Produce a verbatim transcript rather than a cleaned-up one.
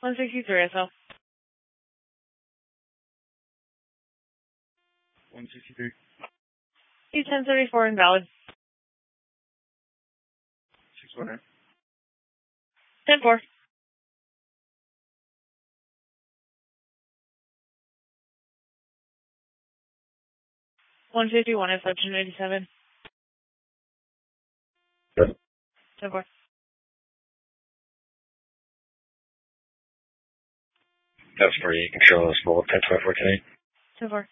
one sixty-three S L. one sixty-three. E ten thirty-four invalid. six one nine. ten four. one fifty-one S L two eighty-seven. Good. ten four. That's for you. Control this full ten twenty-four today. ten four.